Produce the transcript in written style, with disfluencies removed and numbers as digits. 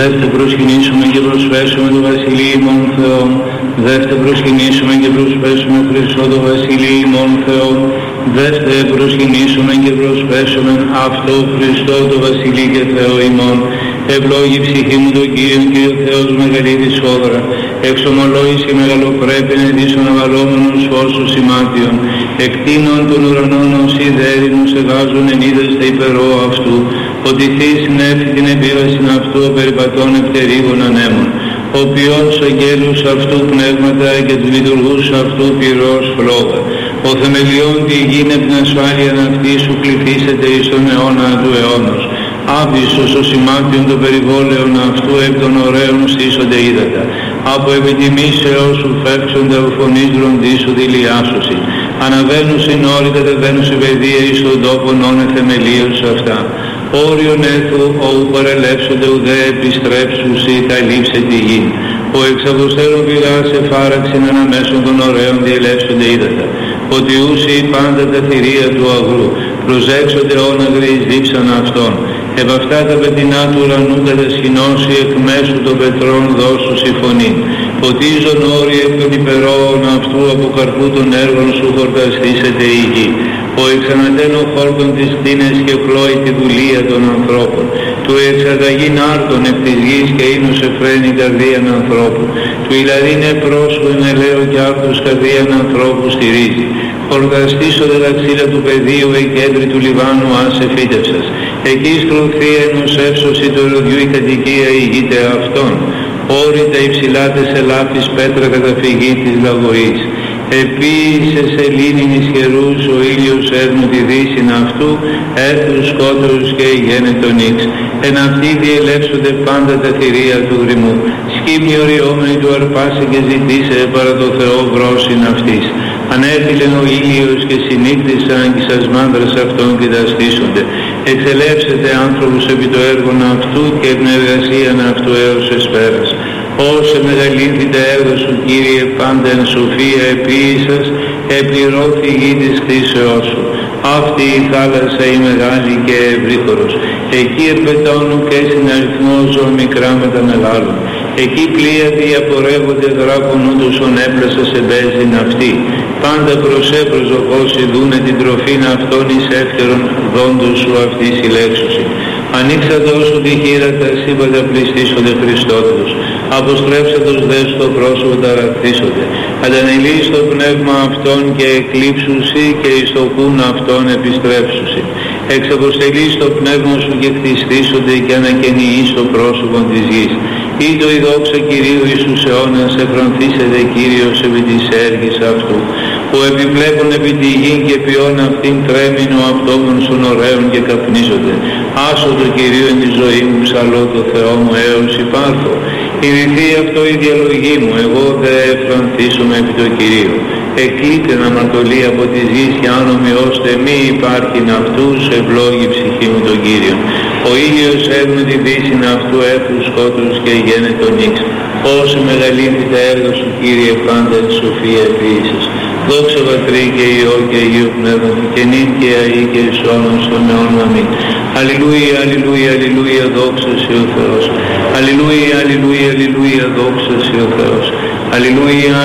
Δεύτε προσκυνήσουμε και προσφέσουμε το Βασιλείο ημών Θεόν. Δεύτε προσκυνήσουμε και προσφέσουμε Χριστό το Βασιλείο ημών Θεόν. Δεύτε προσκυνήσουμε και προσφέσουμε αυτό Χριστό το Βασιλείο και Θεό ημών. Ευλόγη ψυχή μου το Κύριο και ο Θεός μεγαλύτερη σόδρα. Εξομολόγηση μεγαλοπρέπειν ετήσων αγαλόμενων σώσους σημάτιων. Εκτείνων των ουρανών ως ιδέρινους εγάζουν εν είδες τα υπερώ αυτού. Ότι θύσιν έφη την επίβαση αυτού ο περιπατών ευτερίγων ανέμων. Ο ποιός αγγέλους αυτού πνεύματα και του λειτουργούς αυτού πυρός φλόγα. Ο θεμελιών τη γη την ασφάλεια αυτή σου κληθήσετε εις τον αιώνα του αιώνος. Άβυσσος ο σημάτιον των περιβόλαιων αυτού εκ των ωραίων στήσονται ύδατα. Από επιτιμήσεως σου φεύξονται ο φωνής ροντίσου δηλιάσωση. Αναβαίνουσιν όλοι κατεβαίνουσιν παιδεία εις τον τόπον όνε θεμελίως αυτά. Όριον έθου όπου παρελεύσονται ουδέ επιστρέψουσι τα λείψε τη γη. Ο εξαποστέρων πηγάς εφάραξιν αναμέσων των ωραίων διελεύσονται ύδατα. Ότι ούσι πάντα τα θηρία του αγρού προσέξονται όναγροι εις δίψαν αυτών. Επ' αυτά τα πετεινά του ουρανού κατασχυνώσει εκ μέσου των πετρών δώσου συμφωνή. Ποτίζον όροι εκ των υπερόων αυτού από καρπού των έργων σου χορταστήσεται η γη. Ο εξανατένω χόρτων της κτίνες και κλώει τη δουλεία των ανθρώπων. Του εξαγαγήν άρτων εκ της γης και ίνους εφραίνει καρδίαν ανθρώπου. Του ηλαδίνε πρόσου ενελαίο κι άρτους καρδίαν ανθρώπου στηρίζει. Χορταστήσονται τα ξύλα του πεδίου η κέντρη του Λιβάνου άσε φύτευσας. Εκεί στρωθεί ενός εύσωση του ερωδιού η κατοικία ηγείται αυτών. Όρητα υψηλάτες ελάφης πέτρα καταφυγή της λαγωής. Επίησε σελήνην ισχυρούς ο ήλιος έρνου τη δύσιν αυτού, έρθους σκότερους και γένετον ύξ. Εν αυτοί διελεύσονται πάντα τα θηρία του γρημού. Σκύμνοι οριόμενοι του αρπάσε και ζητήσε παρά το Θεό βρόσιν αυτής. Ανέφυλεν ο ήλιος και συνήκτησαν και σας μάνδρας αυτών και τα στήσονται. Εξελεύσετε άνθρωπους επί το έργον αυτού και την εργασίαν αυτού έως εσπέρας. Όσε μεγαλύνθη τα έργα σου Κύριε πάντα εν σοφία επίησας, επληρώθη η γη της κτήσεώς σου. Αυτή η θάλασσα η μεγάλη και ευρύχωρος. Εκεί επετώνουν και στην αριθμό ζώων μικρά με τα μεγάλων. Εκεί πλοία διαπορεύονται δράκων ούτως ον έπλασα σε μπέζιν αυτή. Πάντα προσδοκώσει δούνε την τροφήν αυτών εις εύκαιρον δόντος σου αυτή συλλέξωση. Ανοίξατε όσο τη χείρα τα σύμπαντα πληστήσονται Χριστότος. Αποστρέψατος δε στο πρόσωπο τα ρακτήσονται. Αντανελείς το πνεύμα αυτών και εκλείψουσι και εις το κούν αυτών επιστρέψουσι. Εξαποστελείς το πνεύμα σου και κτιστήσονται και ανακαινιείς το πρόσωπο της γης. Ήτο η δόξα Κυρίου εις τους αιώνας εφρανθήσεται Κύριος επί της έργης αυτού. Που επιβλέπουν επί τη γη και ποιόν αυτήν τρέμειν ο αυτόμων των ωραίων και καπνίζονται. Άσο το Κυρίο εν τη ζωή μου, ψαλώ το Θεό μου έως υπάρχω. Ηρηθεί αυτό η διαλογή μου, εγώ δε εφρανθίσομαι επί το Κυρίο. Εκλείτεν αμαρτωλή από τη γης και άνομοι ώστε μη υπάρχειν αυτούς, ευλόγη ψυχή μου τον Κύριο. Ο ήλιος έρνει τη δύσιν αυτού έφους σκότους και γένετον ύξ. Όσο μεγαλύνθη τα έργα σου Κύριε πάντα εν σοφία επίησας. Δόξα Πατρί και Υιό και Αγίου Πνεύματι και νυν και αεί και εις αιώνας των αιώνων. Αμήν. Αλληλούια, αλληλούια, αλληλούια, δόξα σε ο Θεός. Αλληλούια, αλληλούια, αλληλούια, δόξα σε ο Θεός. Αλληλούια,